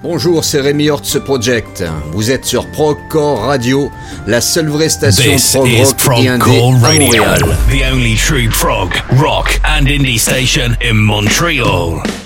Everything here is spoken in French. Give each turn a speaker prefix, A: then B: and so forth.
A: Bonjour, c'est Rémi Hortz Project. Vous êtes sur Progcore Radio, la seule vraie station prog rock et indé à Montréal.
B: The only true prog, rock and indie station in Montreal.